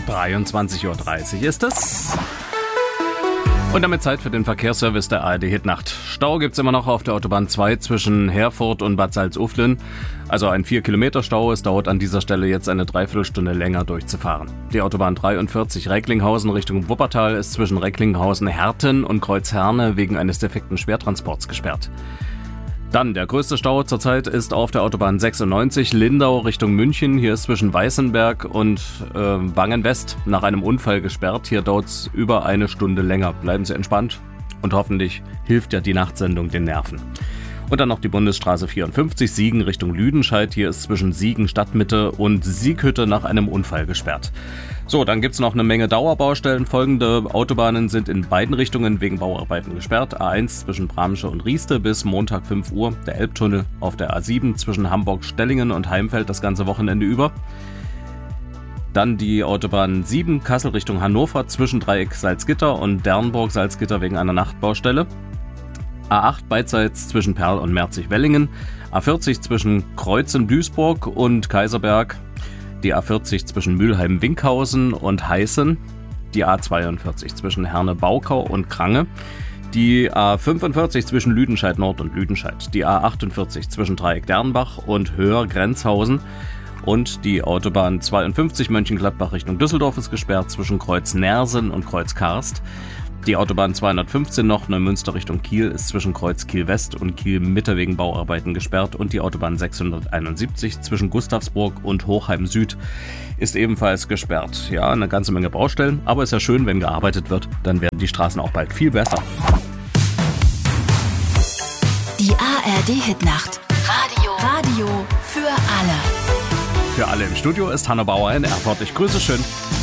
23:30 Uhr ist es. Und damit Zeit für den Verkehrsservice der ARD Hitnacht. Stau gibt's immer noch auf der Autobahn 2 zwischen Herford und Bad Salzuflen. Also ein 4 Kilometer Stau. Es dauert an dieser Stelle jetzt eine Dreiviertelstunde länger durchzufahren. Die Autobahn 43 Recklinghausen Richtung Wuppertal ist zwischen Recklinghausen, Herten und Kreuzherne wegen eines defekten Schwertransports gesperrt. Dann der größte Stau zurzeit ist auf der Autobahn 96 Lindau Richtung München. Hier ist zwischen Weißenberg und Wangen-West nach einem Unfall gesperrt. Hier dauert es über eine Stunde länger. Bleiben Sie entspannt und hoffentlich hilft ja die Nachtsendung den Nerven. Und dann noch die Bundesstraße 54 Siegen Richtung Lüdenscheid. Hier ist zwischen Siegen Stadtmitte und Sieghütte nach einem Unfall gesperrt. So, dann gibt's noch eine Menge Dauerbaustellen. Folgende Autobahnen sind in beiden Richtungen wegen Bauarbeiten gesperrt. A1 zwischen Bramsche und Rieste bis Montag 5 Uhr. Der Elbtunnel auf der A7 zwischen Hamburg-Stellingen und Heimfeld das ganze Wochenende über. Dann die Autobahn 7 Kassel Richtung Hannover zwischen Dreieck Salzgitter und Dernburg-Salzgitter wegen einer Nachtbaustelle. A8 beidseits zwischen Perl und Merzig-Wellingen, A40 zwischen Kreuzen-Duisburg und Kaiserberg, die A40 zwischen Mülheim-Winkhausen und Heißen, die A42 zwischen Herne-Baukau und Krange, die A45 zwischen Lüdenscheid Nord und Lüdenscheid, die A48 zwischen Dreieck Dernbach und Höhr-Grenzhausen und die Autobahn 52 Mönchengladbach Richtung Düsseldorf ist gesperrt zwischen Kreuz Nersen und Kreuz Karst. Die Autobahn 215 noch Neumünster Richtung Kiel ist zwischen Kreuz Kiel West und Kiel Mitte wegen Bauarbeiten gesperrt und die Autobahn 671 zwischen Gustavsburg und Hochheim Süd ist ebenfalls gesperrt. Ja, eine ganze Menge Baustellen, aber ist ja schön, wenn gearbeitet wird, dann werden die Straßen auch bald viel besser. Die ARD Hitnacht. Radio für alle. Für alle im Studio ist Hanno Bauer in Erfurt. Ich grüße schön.